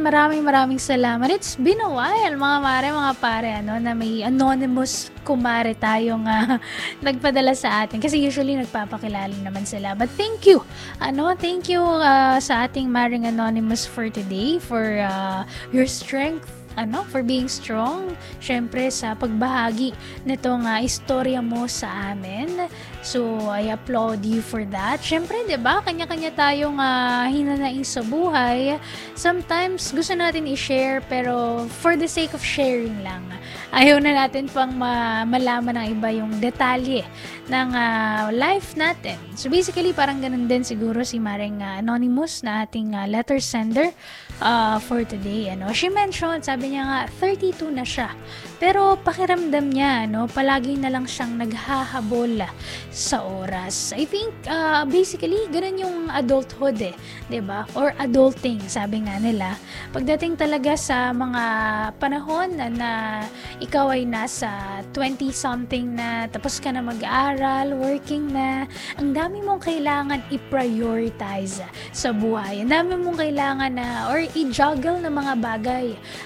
maraming salamat. It's been a while, mga mare, mga pare, na may anonymous kumare tayong nagpadala sa atin. Kasi usually nagpapakilala naman sila. But thank you. Thank you sa ating maring anonymous for today, for your strength, for being strong, syempre sa pagbahagi nitong istorya mo sa amin. So, I applaud you for that. Syempre, 'di ba? Kanya-kanya tayong hinanaing sa buhay. Sometimes gusto natin i-share pero for the sake of sharing lang. Ayaw na natin pang malaman ng iba yung detalye ng life natin. So, basically, parang ganun din siguro si Maring Anonymous na ating letter sender for today. She mentioned, sabi niya nga, 32 na siya. Pero pakiramdam niya, palagi na lang siyang naghahabol sa oras. I think, basically, ganun yung adulthood 'di ba? Or adulting, sabi nga nila. Pagdating talaga sa mga panahon na ikaw ay nasa 20-something na, tapos ka na mag-aaral, working na, ang dami mong kailangan i-prioritize sa buhay. Ang dami mong kailangan na, or i-juggle na mga bagay.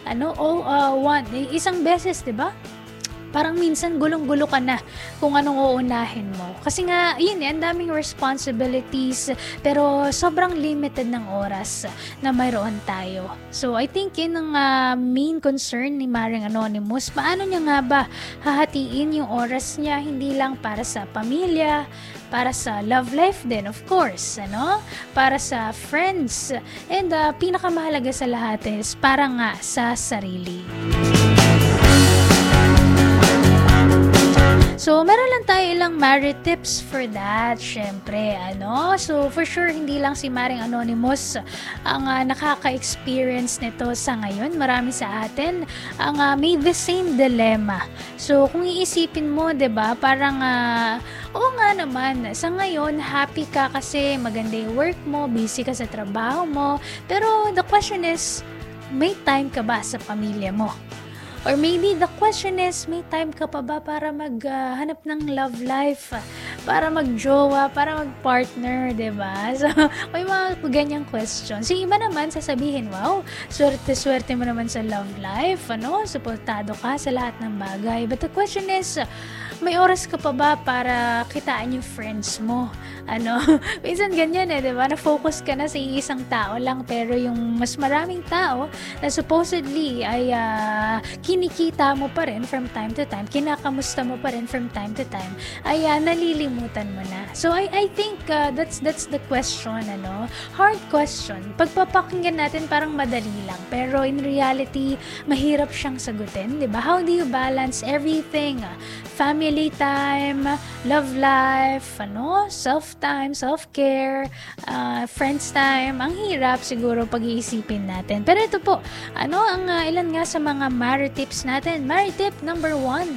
Isang beses, 'di ba? Parang minsan gulong-gulo ka na kung anong uunahin mo. Kasi nga, ang daming responsibilities, pero sobrang limited ng oras na mayroon tayo. So, I think yun ang main concern ni Maring Anonymous. Paano niya nga ba hahatiin yung oras niya, hindi lang para sa pamilya, para sa love life din, of course, para sa friends, and pinakamahalaga sa lahat is para nga sa sarili. So, meron lang tayo ilang Mari tips for that, syempre, So, for sure, hindi lang si Maring Anonymous ang nakaka-experience nito sa ngayon. Marami sa atin ang may the same dilemma. So, kung iisipin mo, 'di ba, parang, oo nga naman, sa ngayon, happy ka kasi maganda yung work mo, busy ka sa trabaho mo, pero the question is, may time ka ba sa pamilya mo? Or maybe the question is, may time ka pa ba para maghanap ng love life? Para magjowa, para magpartner, 'di ba? So, may mga ganyang questions. Yung iba naman sasabihin, wow, swerte-swerte mo naman sa love life, suportado ka sa lahat ng bagay. But the question is, may oras ka pa ba para kitain yung friends mo? Minsan ganyan 'di ba? Na-focus ka na sa isang tao lang, pero yung mas maraming tao na supposedly ay kinikita mo pa rin from time to time, kinakamusta mo pa rin from time to time, ay nalilimutan mo na. So I think that's the question, hard question. Pagpapakinggan natin parang madali lang, pero in reality mahirap siyang sagutin, 'di ba? How do you balance everything? Family time, love life, self-time, self-care, friends time. Ang hirap siguro pag-iisipin natin. Pero ito po, ang ilan nga sa mga Mari tips natin. Mari tip number 1.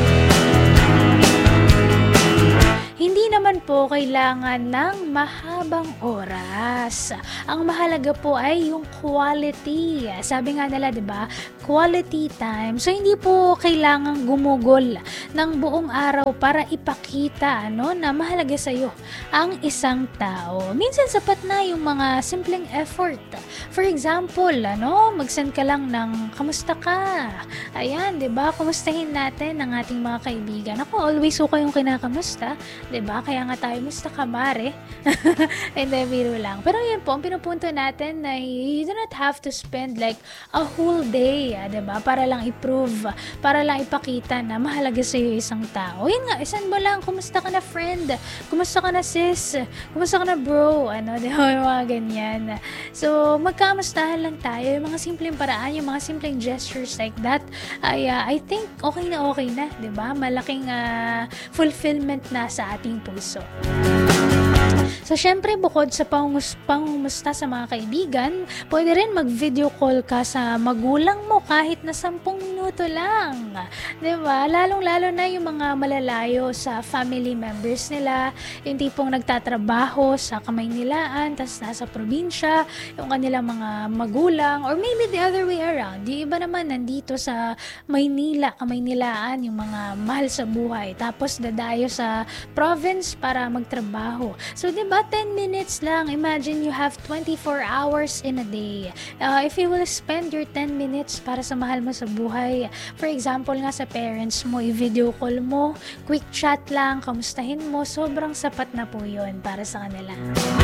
Hindi naman po kailangan ng mahabang oras. Ang mahalaga po ay yung quality. Sabi nga nila, 'di ba? Quality time. So hindi po kailangang gumugol ng buong araw para ipakita na mahalaga sa iyo ang isang tao. Minsan sapat na yung mga simpleng effort. For example, mag-send ka lang ng kamusta ka? Ayan, 'di ba? Kumustahin natin ang ating mga kaibigan. Ako, always ko kayong kinakamusta. 'Di ba? Kaya nga tayo, musta ka, Mare? Hindi, biro lang. Pero yun po, ang pinupunto natin na you do not have to spend like a whole day, 'di ba? Para lang i-prove, para lang ipakita na mahalaga sa iyo isang tao. Yun nga, isan mo lang, kumusta ka na, friend? Kumusta ka na, sis? Kumusta ka na, bro? 'Di ba? Yung mga ganyan. So, magkamustahan lang tayo. Yung mga simpleng paraan, yung mga simpleng gestures like that, ay I think okay na, 'di ba? Malaking fulfillment na sa ating puso. So, syempre, bukod sa pangumusta sa mga kaibigan, pwede rin mag-video call ka sa magulang mo mo kahit na 10 minuto lang. 'Di ba? Lalong-lalo na yung mga malalayo sa family members nila, yung tipong nagtatrabaho sa Kamaynilaan, tas nasa probinsya, yung kanilang mga magulang, or maybe the other way around. Yung iba naman nandito sa Maynila, Kamaynilaan, yung mga mahal sa buhay, tapos dadayo sa province para magtrabaho. So, 'di ba, 10 minutes lang. Imagine you have 24 hours in a day. If you will spend your 10 minutes para sa mahal mo sa buhay, for example nga sa parents mo, i-video call mo, quick chat lang, kamustahin mo, sobrang sapat na po yun para sa kanila.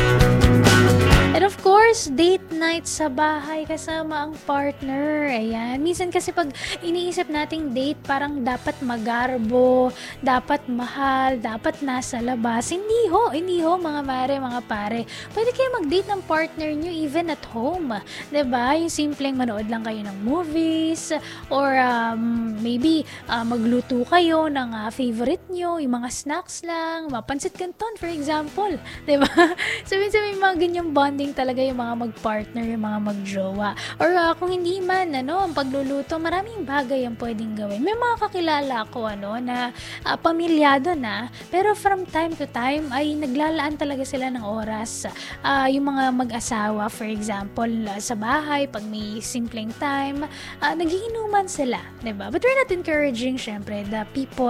And of course, date night sa bahay kasama ang partner. Ayan. Minsan kasi pag iniisip nating date, parang dapat magarbo, dapat mahal, dapat nasa labas. Hindi ho mga mare, mga pare. Pwede kayo mag-date ng partner nyo even at home. 'Di ba? Yung simpleng manood lang kayo ng movies, or maybe magluto kayo ng favorite nyo, yung mga snacks lang, mapansit canton for example. 'Di ba? So minsan may mga ganyang bonding talaga yung mga mag-partner, yung mga mag-jowa. Or kung hindi man, ang pagluluto, maraming bagay ang pwedeng gawin. May mga kakilala ko, na pamilyado na, pero from time to time, ay naglalaan talaga sila ng oras. Yung mga mag-asawa, for example, sa bahay, pag may simpleng time, nagiinuman sila, diba? But we're not encouraging, syempre, the people,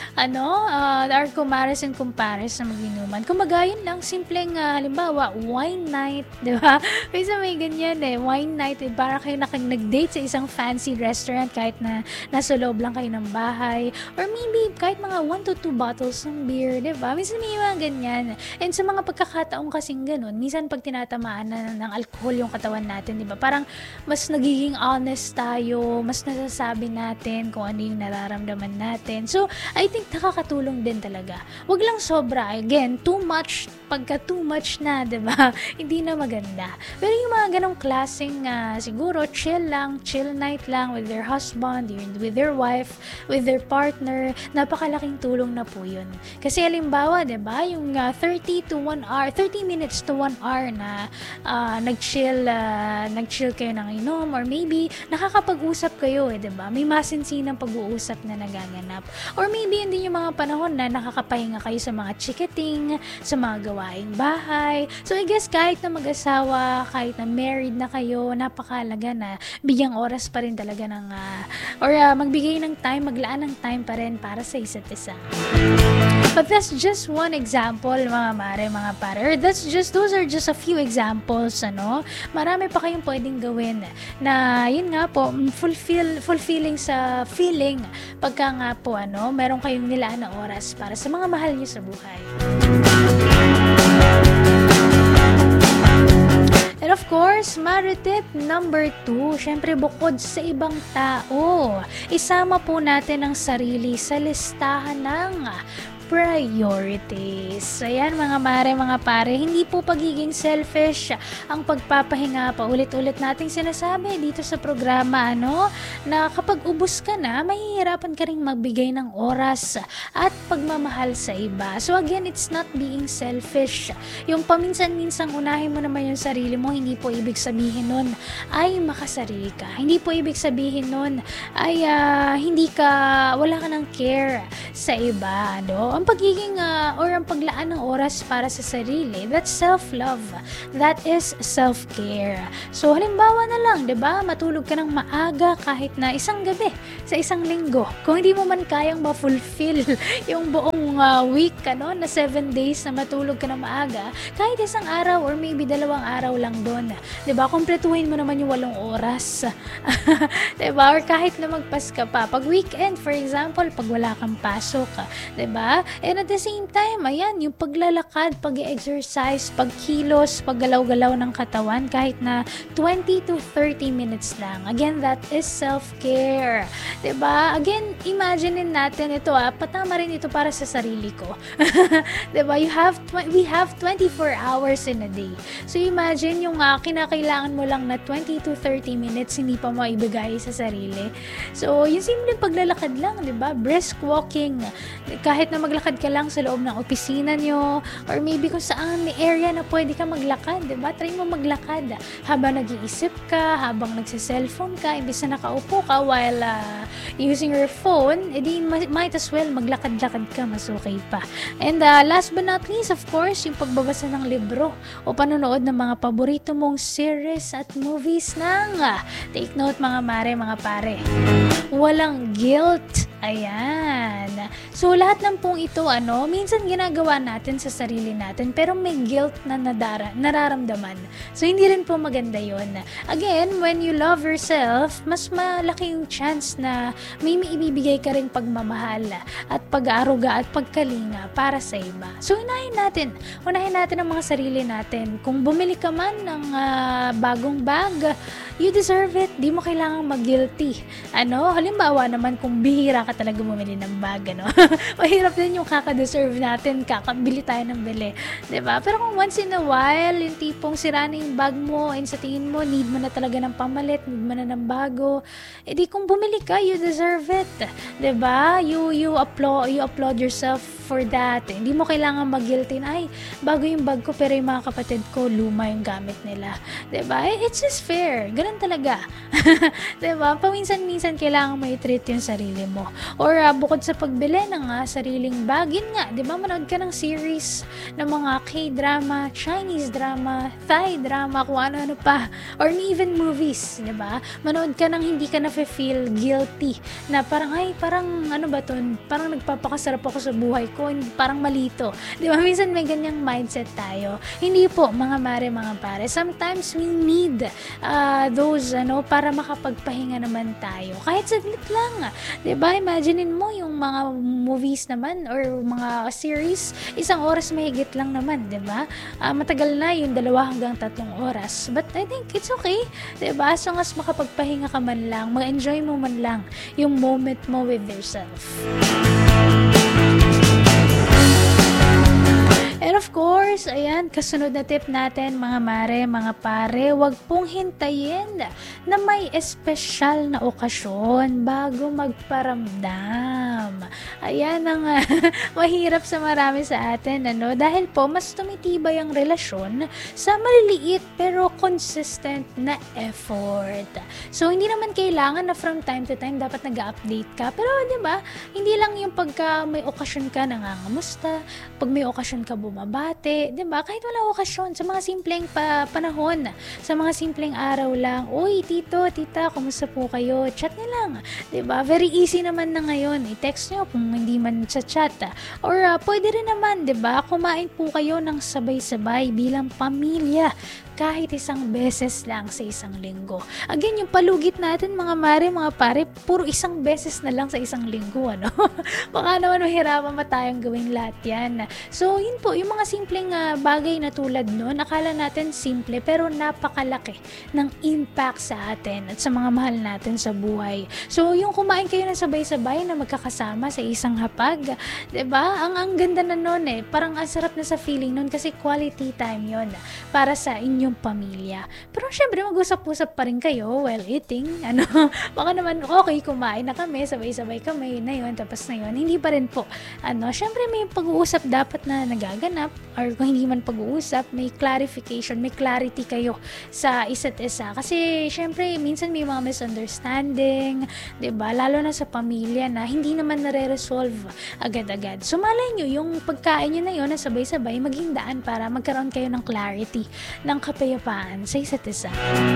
our kumares and kumpares na mag-inuman. Kumaga, yun lang, simpleng, halimbawa, wine night, diba? Kasi may ganyan wine night, para kayo nag-date sa isang fancy restaurant kahit na nasa loob lang kayo ng bahay, or maybe kahit mga 1 to 2 bottles ng beer, diba? Minsan may mga ganyan. And sa mga pagkakataong kasing ganun, minsan pag tinatamaan na ng alcohol yung katawan natin, diba? Parang mas nagiging honest tayo, mas nasasabi natin kung ano yung nararamdaman natin. So, I think nakakatulong din talaga. Wag lang sobra. Again, too much, pagka too much na, diba? Hindi na maganda. Pero yung mga ganong klaseng siguro chill night lang with their husband, with their wife, with their partner, napakalaking tulong na po yun. Kasi halimbawa, diba, yung 30 minutes to 1 hour na nag-chill kayo ng inom, or maybe nakakapag-usap kayo, diba? May masinsinang pag-uusap na nagaganap. Or maybe hindi yung mga panahon na nakakapahinga kayo sa mga chikating, sa mga gawaing bahay. So I guess kahit na mag-asawa, kahit na married na kayo, napakalaga na bigyang oras pa rin talaga ng magbigay ng time, maglaan ng time pa rin para sa isa't isa. But that's just one example, mga mare, mga pare. Those are just a few examples, Marami pa kayong pwedeng gawin na, yun nga po, fulfilling sa feeling pagka nga po, meron kayong nilaan na oras para sa mga mahal niyo sa buhay. And of course, Maritip number 2, syempre bukod sa ibang tao, isama po natin ang sarili sa listahan ng priorities. Ayan, mga mare, mga pare, hindi po pagiging selfish ang pagpapahinga. Paulit-ulit nating sinasabi dito sa programa, na kapag ubos ka na, mahihirapan ka rin magbigay ng oras at pagmamahal sa iba. So again, it's not being selfish. Yung paminsan-minsang unahin mo naman yung sarili mo, hindi po ibig sabihin nun ay makasarili ka. Hindi po ibig sabihin nun ay wala ka ng care sa iba, Ang pagiging or ang paglaan ng oras para sa sarili, that's self-love. That is self-care. So halimbawa na lang, 'di ba? Matulog ka ng maaga kahit na isang gabi sa isang linggo. Kung hindi mo man kayang ma-fulfill yung buong week, na 7 days na matulog ka ng maaga, kahit isang araw or maybe 2 araw lang doon. 'Di ba? Kumpletuhin mo naman yung 8 oras. 'Di ba? Or kahit na magpas ka pa. Pag weekend, for example, pag wala kang pasok, 'di ba? And at the same time, ayan, yung paglalakad, pag-exercise, pagkilos, paggalaw-galaw ng katawan, kahit na 20 to 30 minutes lang. Again, that is self-care. 'Di ba? Again, imaginein natin ito, patama rin ito para sa sarili ko. 'Di ba? We have 24 hours in a day. So imagine yung kinakailangan mo lang na 20 to 30 minutes hindi pa maibigay sa sarili. So, yung simpleng paglalakad lang, 'di ba? Brisk walking. Kahit na maglakad ka lang sa loob ng opisina nyo, or maybe kung saan may area na pwede ka maglakad, diba? Try mo maglakad habang nag-iisip ka, habang nagsa-cellphone ka, imbis na nakaupo ka while using your phone, edi might as well maglakad-lakad ka, mas okay pa. And last but not least, of course, yung pagbabasa ng libro o panonood ng mga paborito mong series at movies ng take note mga mare, mga pare. Walang guilt. Ayan. So, lahat ng pong ito, minsan ginagawa natin sa sarili natin, pero may guilt na nararamdaman. So, hindi rin po maganda yon. Again, when you love yourself, mas malaki yung chance na may maibibigay ka ring pagmamahal at pag-aaruga at pagkalinga para sa iba. So, unahin natin ang mga sarili natin. Kung bumili ka man ng bagong bag, you deserve it. Di mo kailangang mag-guilty. Halimbawa naman kung bihira ka talaga bumili ng bag, mahirap din yung kaka-deserve natin, kakabili tayo ng bili. Diba? Pero kung once in a while, yung tipong sira na yung bag mo and sa tingin mo, need mo na talaga ng pamalit, need mo na ng bago, edi kung bumili ka, you deserve it. Diba? You applaud yourself for that. Hindi mo kailangan mag-guilty na, ay, bago yung bag ko, pero yung mga kapatid ko, luma yung gamit nila. Diba? It's just fair. Ganun talaga. Diba? Paminsan-minsan kailangan may treat yung sarili mo. Or bukod sa pagbili ng sariling bag, yun nga, di ba, manood ka ng series ng mga K-drama, Chinese drama, Thai drama, kung ano-ano pa, or even movies, di ba? Manood ka ng hindi ka na-feel guilty, na parang, ano ba to? Parang nagpapakasarap ako sa buhay ko, parang malito. Di ba? Minsan may ganyang mindset tayo. Hindi po, mga mare, mga pare. Sometimes we need those, para makapagpahinga naman tayo. Kahit saglit lang, di ba? Imaginein mo yung mga movies naman or mga series, 1 oras mahigit lang naman, di ba? Matagal na yung 2 hanggang 3 oras. But I think it's okay, di ba? As long as makapagpahinga ka man lang, mag-enjoy mo man lang yung moment mo with yourself. And of course, ayan, kasunod na tip natin mga mare, mga pare, wag pong hintayin na may espesyal na okasyon bago magparamdam. Ayan ang mahirap sa marami sa atin, dahil po mas tumitibay ang relasyon sa maliliit pero consistent na effort. So, hindi naman kailangan na from time to time dapat nag-update ka, pero di ba, hindi lang yung pagka may okasyon ka nangangamusta, pag may okasyon ka bumabate, 'di ba? Kahit wala okasyon, sa mga simpleng panahon, sa mga simpleng araw lang, "Uy, tito, tita, kumusta po kayo?" Chat na lang, 'di ba? Very easy naman na ngayon. I-text niyo kung hindi man sa chat. Or pwede rin naman, 'di ba? Kumain po kayo ng sabay-sabay bilang pamilya. Kahit 1 beses lang sa 1 linggo. Again, yung palugit natin mga mare, mga pare, puro 1 beses na lang sa 1 linggo, Baka naman mahirapan pa tayong gawing lahat yan. So, yun po, yung mga simpleng bagay na tulad nun, akala natin simple, pero napakalaki ng impact sa atin at sa mga mahal natin sa buhay. So, yung kumain kayo ng sabay-sabay na magkakasama sa 1 hapag, 'di ba? Ang ganda na nun parang ang sarap na sa feeling nun kasi quality time yon para sa inyong pamilya. Pero syempre mag-usap-usap pa rin kayo while eating. Baka naman okay, kumain na kami, sabay-sabay kami, yun na yun, tapos na yun. Hindi pa rin po. Syempre may pag-uusap dapat na nagaganap, or kung hindi man pag-uusap, may clarification, may clarity kayo sa isa't isa. Kasi syempre minsan may mga misunderstanding, 'di ba? Lalo na sa pamilya na hindi naman nare-resolve agad-agad. So malay nyo, yung pagkain nyo na yun na sabay-sabay, maging daan para magkaroon kayo ng clarity, ng kapayapaan sa isa't isa.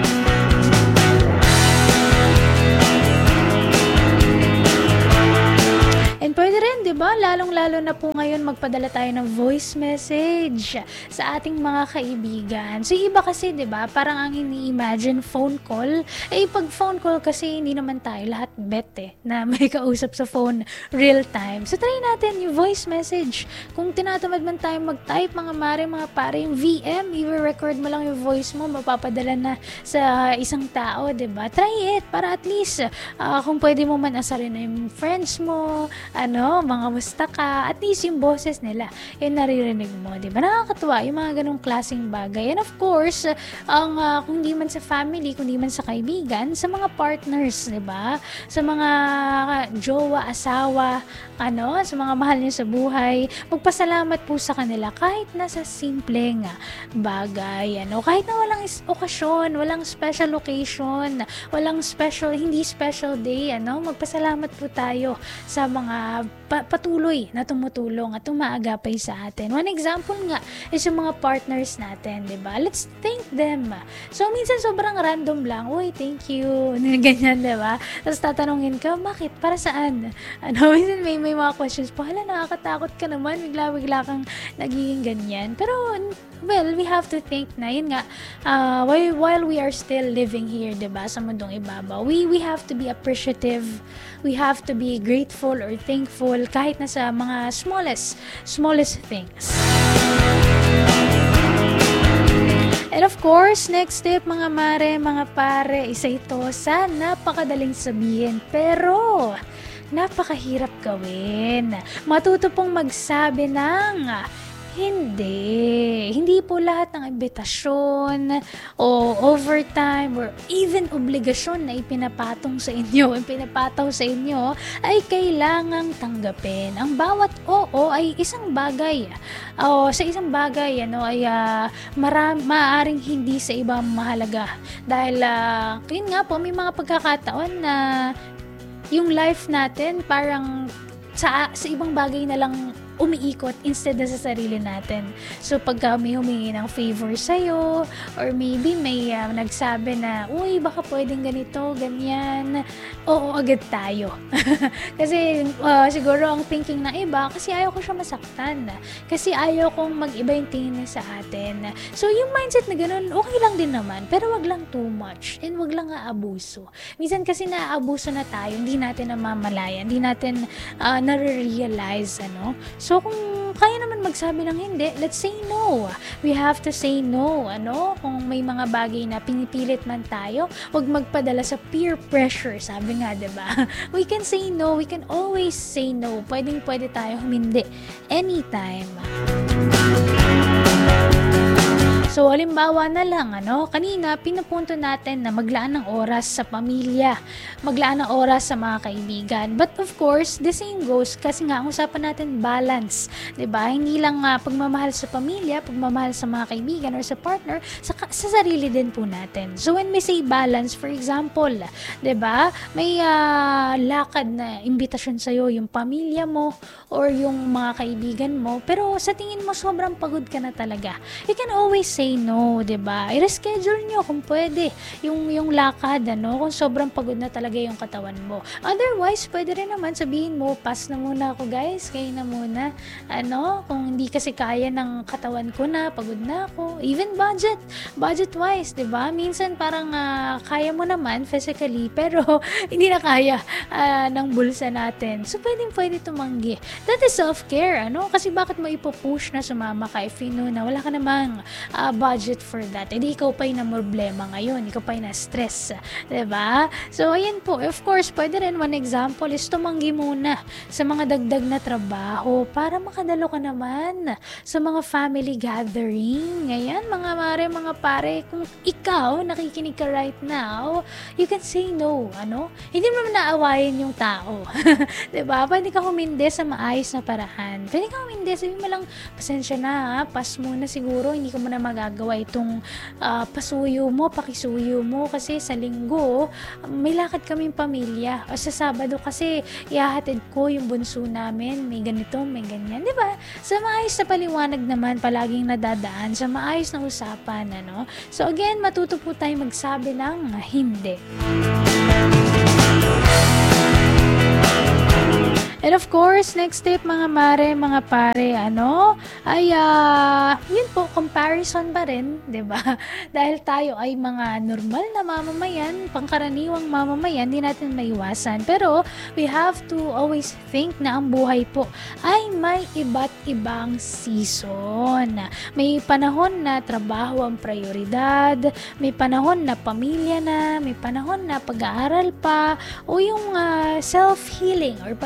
And pwede rin, di ba? Lalong-lalo na po ngayon magpadala tayo ng voice message sa ating mga kaibigan. So, iba kasi, di ba? Parang ang ini-imagine phone call. Pag phone call kasi, hindi naman tayo lahat bet na may kausap sa phone real time. So, try natin yung voice message. Kung tinatamad man tayo mag-type, mga mare, mga pare, yung VM, i-record mo lang yung voice mo, mapapadala na sa isang tao, di ba? Try it para at least kung pwede mo man asarin na yung friends mo, mga musta ka, at least yung boses nila, yung naririnig mo, di ba? Nakakatuwa yung mga ganong klaseng bagay. And of course, kung di man sa family, kung di man sa kaibigan, sa mga partners, di ba? Sa mga jowa, asawa, sa mga mahal niyo sa buhay, magpasalamat po sa kanila kahit nasa simpleng bagay, kahit na walang okasyon, walang special occasion, walang hindi special day, magpasalamat po tayo sa mga patuloy na tumutulong at umaagapay sa atin. One example nga is yung mga partners natin, di ba? Let's thank them. So, minsan sobrang random lang, uy, thank you, ganyan, di ba? Tapos tatanungin ka, bakit? Para saan? Minsan may mga questions po, hala, nakakatakot ka naman, bigla-bigla kang nagiging ganyan. Pero, well, we have to think na, yun nga, while we are still living here, diba, sa mundong ibabaw, we have to be appreciative, we have to be grateful or thankful kahit na sa mga smallest things. And of course, next step mga mare, mga pare, isa ito sa napakadaling sabihin, pero napakahirap gawin. Matuto pong magsabi ng hindi po lahat ng imbitasyon o overtime or even obligasyon na ipinapataw sa inyo ay kailangang tanggapin. Ang bawat oo ay isang bagay. Sa isang bagay ay maaaring hindi sa ibang mahalaga. Dahil yun nga po, may mga pagkakataon na yung life natin parang sa ibang bagay na lang umiikot instead na sa sarili natin. So, pagka may humingi ng favor sa'yo, or maybe may nagsabi na, uy, baka pwedeng ganito, ganyan, oo, agad tayo. Kasi, siguro ang thinking na iba, kasi ayaw ko siya masaktan. Kasi ayaw kong mag-iba yung tingin niya sa atin. So, yung mindset na ganun, okay lang din naman, pero wag lang too much, and wag lang aabuso. Minsan kasi naaabuso na tayo, hindi natin namamalayan, hindi natin nare-realize, So, kung kaya naman magsabi ng hindi, let's say no. We have to say no, Kung may mga bagay na pinipilit man tayo, huwag magpadala sa peer pressure, sabi nga, diba? We can say no, we can always say no. Pwede tayo humindi anytime. So, halimbawa na lang, kanina pinupunto natin na maglaan ng oras sa pamilya, maglaan ng oras sa mga kaibigan. But of course, the same goes kasi nga ang usapan natin balance, 'di ba? Hindi lang pagmamahal sa pamilya, pagmamahal sa mga kaibigan or sa partner, sa sarili din po natin. So, when we say balance, for example, 'di ba? May lakad na imbitasyon sa iyo yung pamilya mo or yung mga kaibigan mo, pero sa tingin mo sobrang pagod ka na talaga. You can always say no, 'di ba? I-reschedule nyo kung pwede yung lakad, kung sobrang pagod na talaga yung katawan mo. Otherwise, pwede rin naman sabihin mo, pass na muna ako guys, kayo na muna. Kung hindi kasi kaya ng katawan ko na, pagod na ako. Even budget wise, 'di ba? Minsan parang kaya mo naman physically, pero hindi na kaya ng bulsa natin. So pwede tumanggi. That is self-care, Kasi bakit mo ipo-push na sumama ka if you know na wala ka namang budget for that? Hindi ikaw pa yung problema ngayon, ikaw pa yung na-stress, diba? So, ayan po. Of course, pwede rin, one example is tumanggi muna sa mga dagdag na trabaho para makadalo ka naman sa mga family gathering. Ayan, mga mare, mga pare, kung ikaw, nakikinig ka right now, you can say no, Hindi mo naman naawayin yung tao. Diba? Pwede ka humindi sa maayos na parahan. Pwede ka humindi, sabi mo lang, pasensya na, pass muna siguro, hindi ko muna magagawa itong pakisuyo mo kasi sa linggo may lakad kaming pamilya, o sa Sabado kasi ihahatid ko yung bunso namin, may ganito, may ganyan, di ba? Sa maayos na paliwanag naman, palaging nadadaan sa maayos na usapan, So again, matuto po tayo magsabi ng hindi. And of course, next step mga mare, mga pare, ay yun po, comparison pa rin, 'di ba? Dahil tayo ay mga normal na mamamayan, pangkaraniwang mamamayan, hindi natin maiwasan. Pero we have to always think na ang buhay po ay may iba't ibang season. May panahon na trabaho ang prioridad, may panahon na pamilya na, may panahon na pag-aaral pa, o yung self-healing or pagpapabago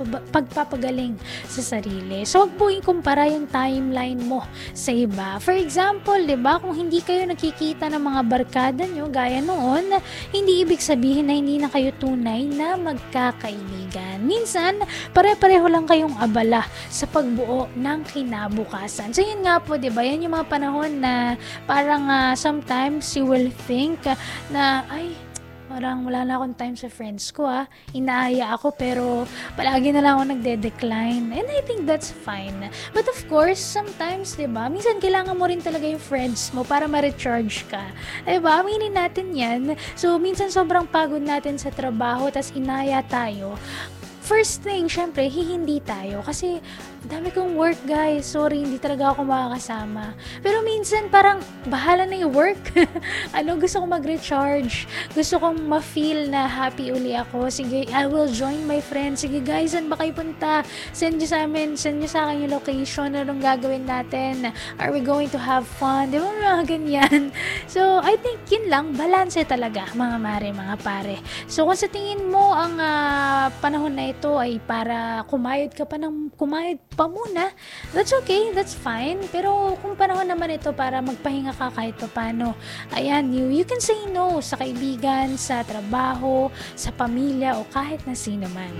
pagpapagaling sa sarili. So, huwag po ikumpara yung timeline mo sa iba. For example, di ba, kung hindi kayo nakikita ng mga barkada nyo, gaya noon, hindi ibig sabihin na hindi na kayo tunay na magkakaibigan. Minsan, pare-pareho lang kayong abala sa pagbuo ng kinabukasan. So, yun nga po, di ba, yan yung mga panahon na parang sometimes you will think na, ay, parang wala na akong time sa friends ko inaaya ako pero palagi na lang ako nagde-decline, and I think that's fine. But of course, sometimes, diba, minsan kailangan mo rin talaga yung friends mo para ma-recharge ka, diba, aminin natin yan. So minsan sobrang pagod natin sa trabaho tas inaya tayo. First thing, syempre, hihindi tayo kasi dami kong work, guys. Sorry, hindi talaga ako makakasama. Pero minsan, parang bahala na yung work. Gusto kong mag-recharge. Gusto kong ma-feel na happy uli ako. Sige, I will join my friends. Sige, guys, saan ba kayo punta? Send nyo sa amin. Send nyo sa akin yung location. Anong gagawin natin? Are we going to have fun? Di ba, mga ganyan? So, I think yun lang. Balance talaga, mga mare, mga pare. So, kung sa tingin mo ang panahon na ito ay para kumayod pa muna, that's okay, that's fine. Pero kung panahon naman ito para magpahinga ka kahit paano, ayan, you can say no sa kaibigan, sa trabaho, sa pamilya, o kahit na sino man.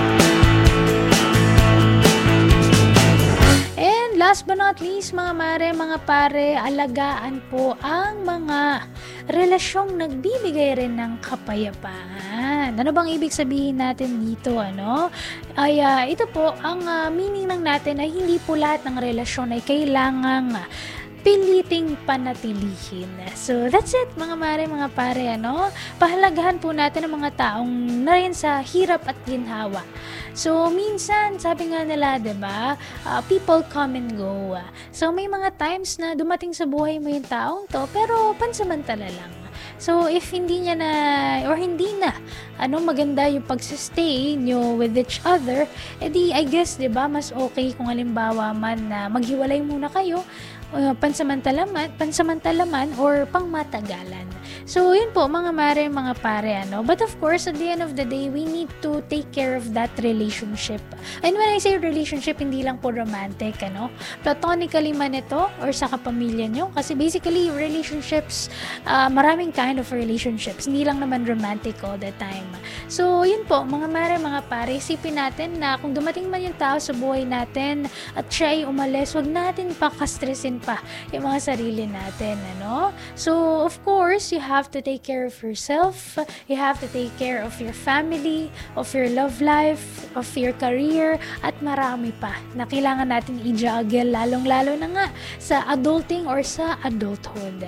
And last but not least, mga mare, mga pare, alagaan po ang mga relasyong nagbibigay rin ng kapayapaan. Ano bang ibig sabihin natin dito, Ay, ito po, ang meaning ng natin ay hindi po lahat ng relasyon ay kailangang piliting panatilihin. So, that's it, mga mare, mga pare, Pahalagahan po natin ang mga taong na rin sa hirap at ginhawa. So, minsan, sabi nga nila, diba, people come and go. So, may mga times na dumating sa buhay mo yung taong to, pero pansamantala lang. So, if hindi niya na, or hindi na, maganda yung pagsistay nyo with each other, edi, I guess, diba, mas okay kung halimbawa man na maghiwalay muna kayo, pansamantalaman or pangmatagalan. So, yun po, mga mare, mga pare, But of course, at the end of the day, we need to take care of that relationship. And when I say relationship, hindi lang po romantic, Platonically man ito, or sa kapamilya nyo. Kasi basically, relationships, maraming kind of relationships. Hindi lang naman romantic all the time. So, yun po, mga mare, mga pare, isipin natin na kung dumating man yung tao sa buhay natin at siya ay umalis, wag natin pakastresin pa yung mga sarili natin, So, of course, you have to take care of yourself. You have to take care of your family, of your love life, of your career, at marami pa na kailangan natin i-juggle, lalong-lalo na nga sa adulting or sa adulthood.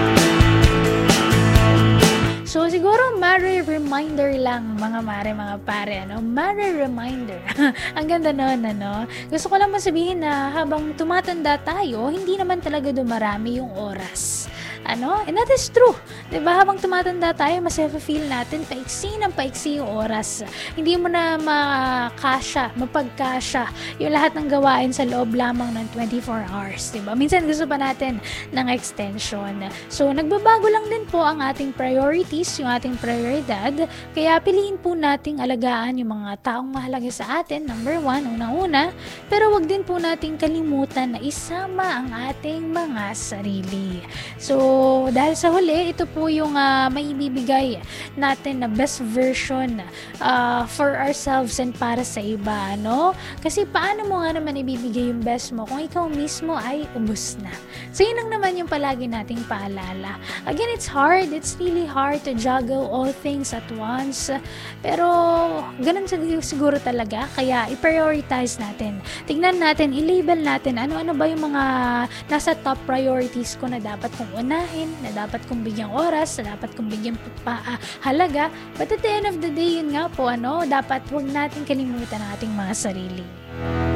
So, siguro, mare reminder lang, mga mare, mga pare, Mare reminder. Ang ganda nun, Gusto ko lang masabihin na habang tumatanda tayo, hindi naman talaga dumarami yung oras. And that is true. Diba? Habang tumatanda tayo, mas feel natin paiksi yung oras. Hindi mo na mapagkasya yung lahat ng gawain sa loob lamang ng 24 hours. Diba? Minsan gusto pa natin ng extension. So, nagbabago lang din po ang ating priorities, yung ating prioridad. Kaya piliin po nating alagaan yung mga taong mahalaga sa atin, number 1, unang-una. Pero wag din po nating kalimutan na isama ang ating mga sarili. So, dahil sa huli, ito po yung maibibigay natin na best version for ourselves and para sa iba, Kasi paano mo nga naman ibibigay yung best mo kung ikaw mismo ay ubos na? So, yun lang naman yung palagi nating paalala. Again, it's hard. It's really hard to juggle all things at once. Pero, ganun siguro talaga. Kaya, i-prioritize natin. Tignan natin, i-label natin, ano-ano ba yung mga nasa top priorities ko na dapat kong unahin, na dapat kong bigyang oras, na dapat kong bigyan halaga. But at the end of the day, yun nga po, dapat wag natin kalimutan ang ating mga sarili.